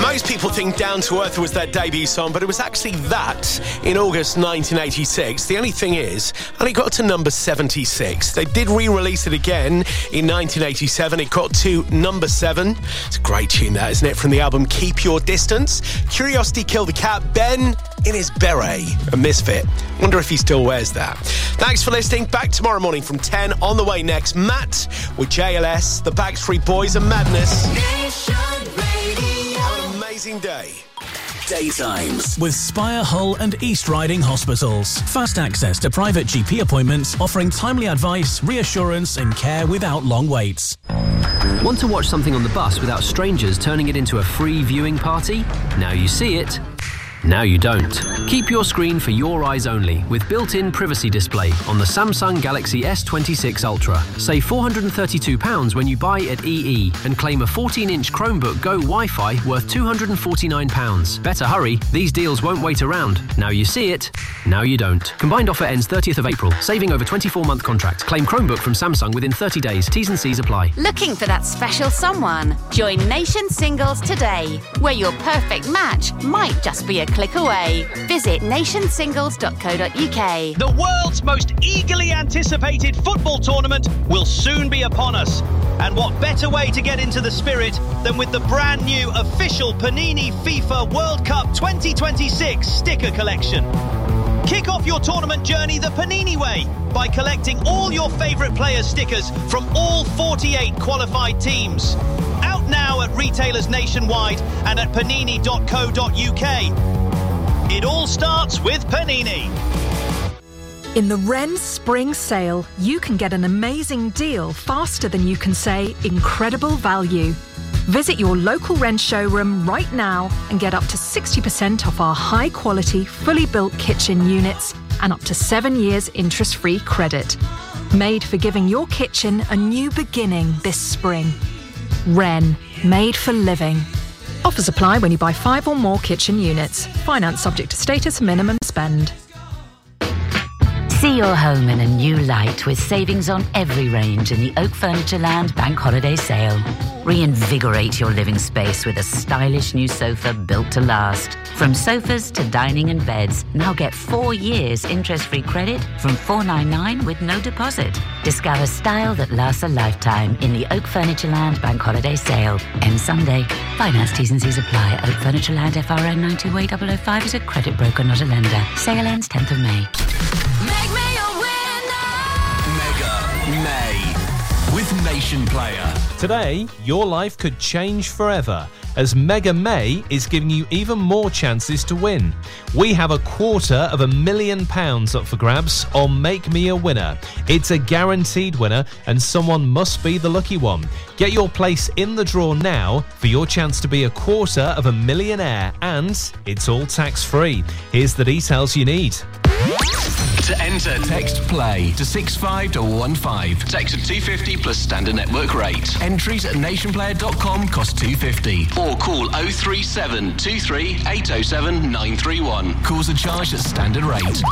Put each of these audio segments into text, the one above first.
Most people think Down to Earth was their debut song, but it was actually that in August 1986. The only thing is, only got to number 76. They did re-release it again in 1987. It got to number 7. It's a great tune, that, isn't it? From the album Keep Your Distance. Curiosity Killed the Cat. Ben in his beret, a misfit. Wonder if he still wears that. Thanks for listening. Back tomorrow morning from 10. On the way next, Matt with JLS, the Backstreet Boys and Madness. Have an amazing day. Daytimes with Spire, Hull and East Riding Hospitals. Fast access to private GP appointments, offering timely advice, reassurance and care without long waits. Want to watch something on the bus without strangers turning it into a free viewing party? Now you see it. Now you don't. Keep your screen for your eyes only with built-in privacy display on the Samsung Galaxy S26 Ultra. Save £432 when you buy at EE and claim a 14-inch Chromebook Go Wi-Fi worth £249. Better hurry, these deals won't wait around. Now you see it, now you don't. Combined offer ends 30th of April. Saving over 24-month contract. Claim Chromebook from Samsung within 30 days. T's and C's apply. Looking for that special someone? Join Nation Singles today, where your perfect match might just be a click away. Visit nationsingles.co.uk. The world's most eagerly anticipated football tournament will soon be upon us. And what better way to get into the spirit than with the brand new official Panini FIFA World Cup 2026 sticker collection. Kick off your tournament journey the Panini way by collecting all your favourite players' stickers from all 48 qualified teams. Out now at retailers nationwide and at panini.co.uk. It all starts with Panini. In the Wren Spring Sale, you can get an amazing deal faster than you can say incredible value. Visit your local Wren showroom right now and get up to 60% off our high-quality, fully built kitchen units and up to 7 years interest-free credit. Made for giving your kitchen a new beginning this spring. Wren, made for living. Offers apply when you buy 5 or more kitchen units. Finance subject to status and minimum spend. See your home in a new light with savings on every range in the Oak Furniture Land Bank Holiday Sale. Reinvigorate your living space with a stylish new sofa built to last. From sofas to dining and beds, now get 4 years interest-free credit from $499 with no deposit. Discover style that lasts a lifetime in the Oak Furniture Land Bank Holiday Sale. Ends Sunday. Finance T's and C's apply. Oak Furniture Land FRN 92805 is a credit broker, not a lender. Sale ends 10th of May. Mega May with Nation Player. Today, your life could change forever as Mega May is giving you even more chances to win. We have £250,000 up for grabs on Make Me a Winner. It's a guaranteed winner and someone must be the lucky one. Get your place in the draw now for your chance to be £250,000 and it's all tax-free. Here's the details you need. To enter, text PLAY to 65215. Text at $2.50 plus standard network rate. Entries at nationplayer.com cost $2.50. Or call 037 23 807 931. Calls are charged at standard rate.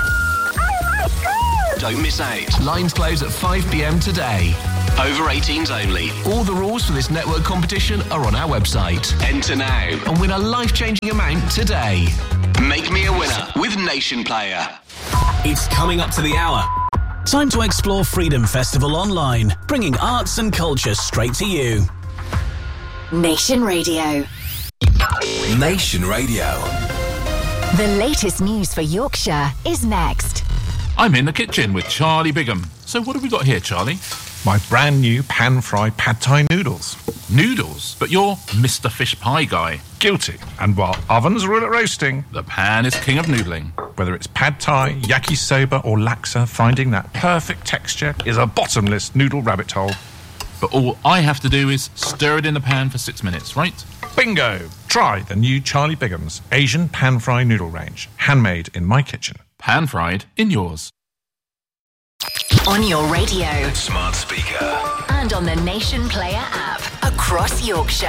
Don't miss out. Lines close at 5 p.m. today. Over 18s only. All the rules for this network competition are on our website. Enter now and win a life-changing amount today. Make me a winner with Nation Player. It's coming up to the hour. Time to explore Freedom Festival online, bringing arts and culture straight to you. Nation Radio. Nation Radio. The latest news for Yorkshire is next. I'm in the kitchen with Charlie Bigham. So what have we got here, Charlie? My brand new pan-fried pad thai noodles. Noodles? But you're Mr. Fish Pie guy. Guilty. And while ovens rule at roasting, the pan is king of noodling. Whether it's pad thai, yakisoba or laksa, finding that perfect texture is a bottomless noodle rabbit hole. But all I have to do is stir it in the pan for 6 minutes, right? Bingo! Try the new Charlie Bigham's Asian pan-fried noodle range. Handmade in my kitchen. Pan-fried in yours. On your radio, smart speaker, and on the Nation Player app across Yorkshire.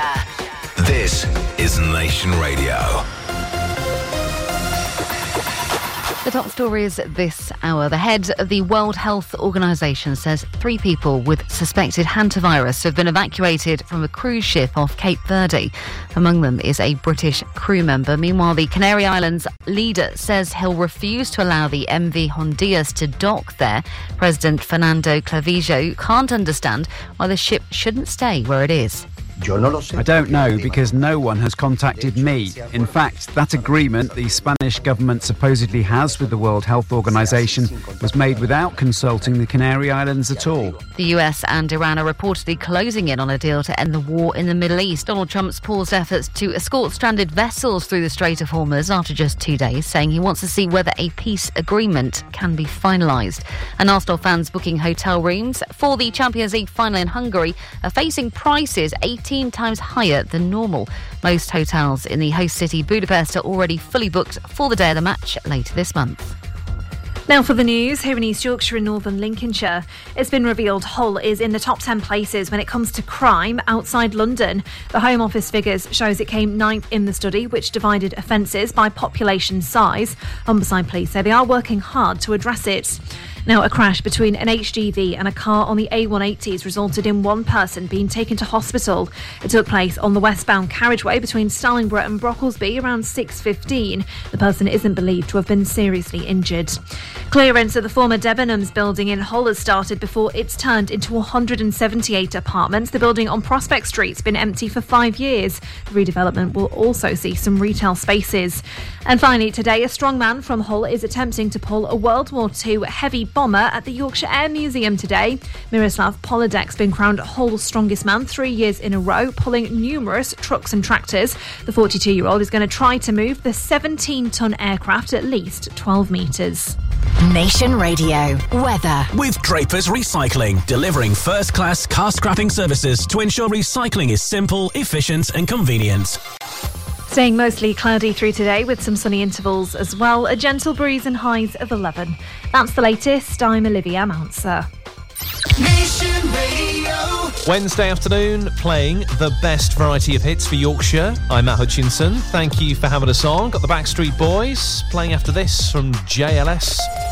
This is Nation Radio. The top stories this hour. The head of the World Health Organization says 3 people with suspected hantavirus have been evacuated from a cruise ship off Cape Verde. Among them is a British crew member. Meanwhile, the Canary Islands leader says he'll refuse to allow the MV Hondias to dock there. President Fernando Clavijo can't understand why the ship shouldn't stay where it is. I don't know because no one has contacted me. In fact, that agreement the Spanish government supposedly has with the World Health Organization was made without consulting the Canary Islands at all. The US and Iran are reportedly closing in on a deal to end the war in the Middle East. Donald Trump's paused efforts to escort stranded vessels through the Strait of Hormuz after just 2 days, saying he wants to see whether a peace agreement can be finalised. And Arsenal fans booking hotel rooms for the Champions League final in Hungary are facing prices 18 times higher than normal. Most hotels in the host city Budapest are already fully booked for the day of the match later this month. Now for the news, here in East Yorkshire and Northern Lincolnshire. It's been revealed Hull is in the top 10 places when it comes to crime outside London. The Home Office figures shows it came 9th in the study, which divided offences by population size. Humberside Police say they are working hard to address it. Now, a crash between an HGV and a car on the A180s resulted in one person being taken to hospital. It took place on the westbound carriageway between Stallingborough and Brocklesby around 6:15. The person isn't believed to have been seriously injured. Clearance of the former Debenhams building in Hull has started before it's turned into 178 apartments. The building on Prospect Street's been empty for 5 years. The redevelopment will also see some retail spaces. And finally, today, a strong man from Hull is attempting to pull a World War II heavy bomber at the Yorkshire Air Museum today. Miroslav Polodek's been crowned Hull's strongest man 3 years in a row, pulling numerous trucks and tractors. The 42-year-old is going to try to move the 17-ton aircraft at least 12 metres. Nation Radio weather with Draper's Recycling, delivering first-class car scrapping services to ensure recycling is simple, efficient and convenient. Staying mostly cloudy through today with some sunny intervals as well. A gentle breeze and highs of 11. That's the latest. I'm Olivia Mounser. Nation Radio. Wednesday afternoon, playing the best variety of hits for Yorkshire. I'm Matt Hutchinson. Thank you for having us on. Got the Backstreet Boys playing after this from JLS.